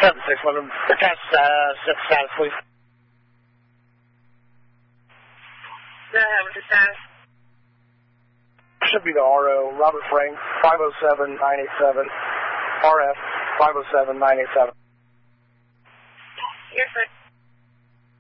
761, test status, please. Go ahead with the status. Should be the RO, Robert Frank, 507987, RF 507987. You're good.